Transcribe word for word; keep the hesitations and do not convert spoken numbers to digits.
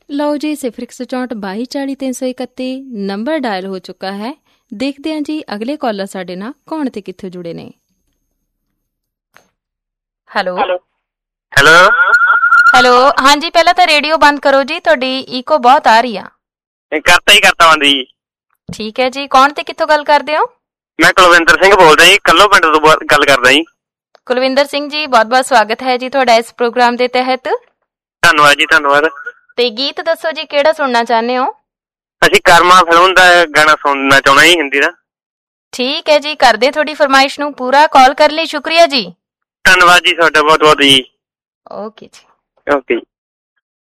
ਲਓ ਜੀ, ਸਿਫਰ ਇੱਕ ਸੌ ਚੌਂਹਠ ਬਾਈ ਚਾਲੀ ਤਿੰਨ ਸੌ ਇਕੱਤੀ ਨੰਬਰ ਡਾਇਲ ਹੋ ਚੁੱਕਾ ਹੈ। ਦੇਖਦੇ ਹਾਂ ਜੀ ਅਗਲੇ ਕਾਲਰ ਸਾਡੇ ਨਾਲ ਕੌਣ ਤੇ ਕਿੱਥੋਂ ਜੁੜੇ ਨੇ। ਹੈਲੋ ਹੈਲੋ ਹੈਲੋ, ਹਾਂਜੀ ਪਹਿਲਾਂ ਤਾਂ ਰੇਡੀਓ ਬੰਦ ਕਰੋ ਜੀ, ਤੁਹਾਡੀ ਈਕੋ ਬਹੁਤ ਆ ਰਹੀ ਆ। ਕਰਤਾ ਹੀ ਕਰਤਾ ਬੰਦ ਜੀ। ਠੀਕ ਹੈ ਜੀ, ਕੌਣ ਤੇ ਕਿੱਥੋਂ ਗੱਲ ਕਰਦੇ ਹੋ? ਮੈਂ ਕੁਲਵਿੰਦਰ ਸਿੰਘ ਬੋਲਦਾ ਜੀ, ਕੱਲੋ ਪਿੰਡ ਤੋਂ ਗੱਲ ਕਰਦਾ ਜੀ। ਕੁਲਵਿੰਦਰ ਸਿੰਘ ਜੀ, ਬਹੁਤ ਬਹੁਤ ਸਵਾਗਤ ਹੈ ਜੀ ਤੁਹਾਡਾ ਇਸ ਪ੍ਰੋਗਰਾਮ ਦੇ ਤਹਿਤ। ਧੰਨਵਾਦ ਜੀ, ਧੰਨਵਾਦ। ਤੇ ਗੀਤ ਦੱਸੋ ਜੀ, ਕਿਹੜਾ ਸੁਣਨਾ ਚਾਹੁੰਦੇ ਹੋ? ਅਸੀਂ ਕਰਮਾ ਫਿਲਮ ਦਾ ਗਾਣਾ ਸੁਣਨਾ ਚਾਹੁੰਦਾ ਜੀ, ਹਿੰਦੀ ਦਾ। ਠੀਕ ਹੈ ਜੀ, ਕਰਦੇ ਤੁਹਾਡੀ ਫਰਮਾਇਸ਼ ਨੂੰ ਪੂਰਾ। ਕਾਲ ਕਰਨ ਲਈ ਸ਼ੁਕਰੀਆ ਜੀ। ਧੰਨਵਾਦ ਜੀ ਤੁਹਾਡਾ ਬਹੁਤ ਬਹੁਤ ਜੀ। ਓਕੇ ਜੀ। ਓਕੇ ਜੀ।